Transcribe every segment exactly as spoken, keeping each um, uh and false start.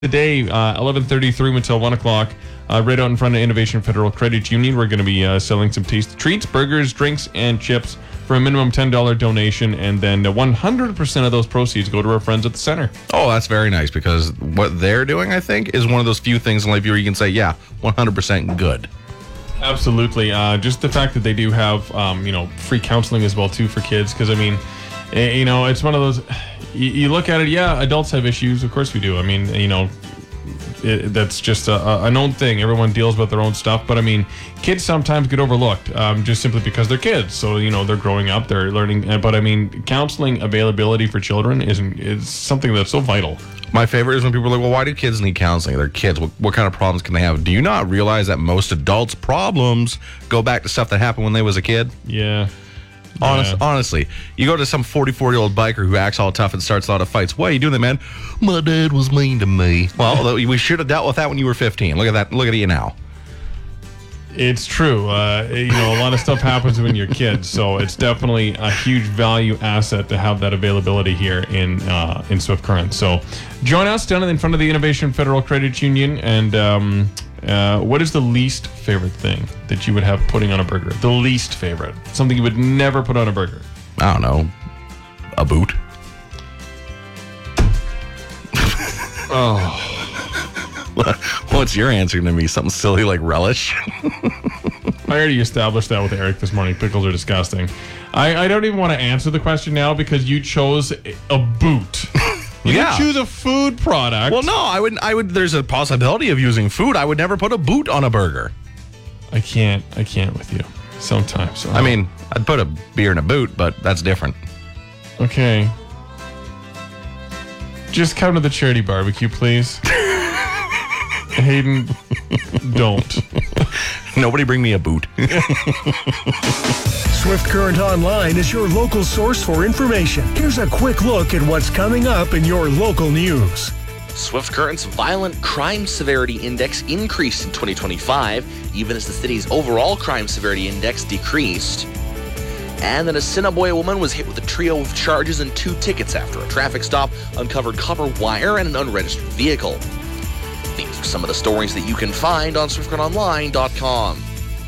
Today, uh, eleven thirty through until one o'clock, uh, right out in front of Innovation Federal Credit Union, we're going to be uh, selling some tasty treats, burgers, drinks, and chips for a minimum ten dollars donation, and then uh, one hundred percent of those proceeds go to our friends at the center. Oh, that's very nice, because what they're doing, I think, is one of those few things in life where you can say, yeah, one hundred percent good. Absolutely. Uh, just the fact that they do have, um, you know, free counseling as well, too, for kids, because, I mean, eh, you know, it's one of those... You, you look at it, yeah, adults have issues. Of course we do. I mean, you know, it, that's just a, a known thing. Everyone deals with their own stuff. But, I mean, kids sometimes get overlooked um, just simply because they're kids. So, you know, they're growing up, they're learning. But, I mean, counseling availability for children is, is something that's so vital. My favorite is when people are like, well, why do kids need counseling? They're kids. What, what kind of problems can they have? Do you not realize that most adults' problems go back to stuff that happened when they was a kid? Yeah. Honest, Yeah. Honestly, you go to some forty-four-year-old biker who acts all tough and starts a lot of fights. Why are you doing that, man? My dad was mean to me. Well, we should have dealt with that when you were fifteen. Look at that. Look at you now. It's true. Uh, you know, a lot of stuff happens when you're kids, so it's definitely a huge value asset to have that availability here in uh, in Swift Current. So join us down in front of the Innovation Federal Credit Union. And um, uh, what is the least favorite thing that you would have putting on a burger? The least favorite. Something you would never put on a burger. I don't know. A boot. Oh. What's your answer to me? Something silly like relish? I already established that with Eric this morning. Pickles are disgusting. I, I don't even want to answer the question now because you chose a boot. You Yeah. didn't choose a food product. Well, no, I would. I would. There's a possibility of using food. I would never put a boot on a burger. I can't. I can't with you. Sometimes. I mean, I'd put a beer in a boot, but that's different. Okay. Just come to the charity barbecue, please. Hayden, don't. Nobody bring me a boot. Swift Current Online is your local source for information. Here's a quick look at what's coming up in your local news. Swift Current's Violent Crime Severity Index increased in twenty twenty-five, even as the city's overall crime severity index decreased. And an Assiniboia woman was hit with a trio of charges and two tickets after a traffic stop uncovered copper wire and an unregistered vehicle. These are some of the stories that you can find on swift current online dot com.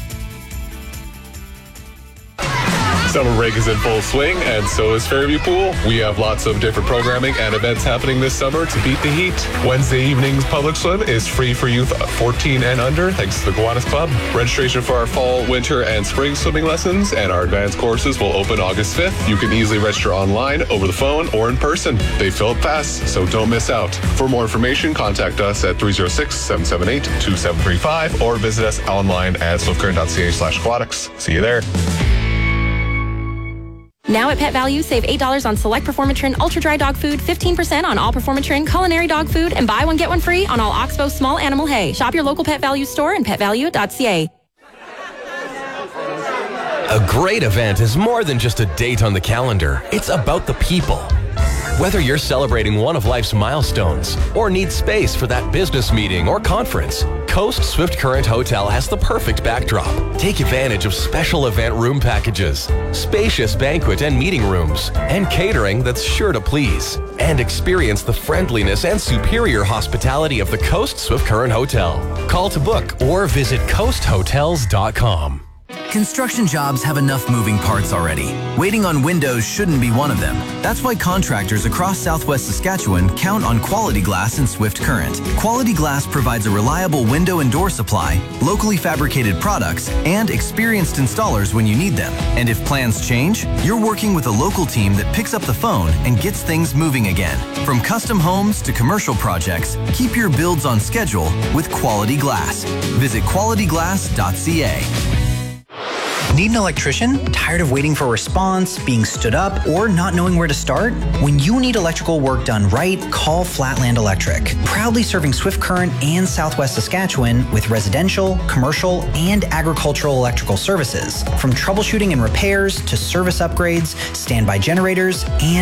Summer break is in full swing, and so is Fairview Pool. We have lots of different programming and events happening this summer to beat the heat. Wednesday evening's public swim is free for youth fourteen and under, thanks to the Kiwanis Club. Registration for our fall, winter, and spring swimming lessons and our advanced courses will open August fifth. You can easily register online, over the phone, or in person. They fill up fast, so don't miss out. For more information, contact us at three oh six, seven seven eight, two seven three five or visit us online at swiftcurrent.ca slash aquatics. See you there. Now at Pet Value, save eight dollars on select Performatrin Ultra Dry Dog Food, fifteen percent on all Performatrin Culinary Dog Food, and buy one, get one free on all Oxbow Small Animal Hay. Shop your local Pet Value store and pet value dot c a. A great event is more than just a date on the calendar. It's about the people. Whether you're celebrating one of life's milestones or need space for that business meeting or conference, Coast Swift Current Hotel has the perfect backdrop. Take advantage of special event room packages, spacious banquet and meeting rooms, and catering that's sure to please. And experience the friendliness and superior hospitality of the Coast Swift Current Hotel. Call to book or visit coast hotels dot com. Construction jobs have enough moving parts already. Waiting on windows shouldn't be one of them. That's why contractors across Southwest Saskatchewan count on Quality Glass and Swift Current. Quality Glass provides a reliable window and door supply, locally fabricated products, and experienced installers when you need them. And if plans change, you're working with a local team that picks up the phone and gets things moving again. From custom homes to commercial projects, keep your builds on schedule with Quality Glass. Visit quality glass dot c a. Need an electrician? Tired of waiting for a response, being stood up, or not knowing where to start? When you need electrical work done right, call Flatland Electric. Proudly serving Swift Current and Southwest Saskatchewan with residential, commercial, and agricultural electrical services. From troubleshooting and repairs to service upgrades, standby generators, and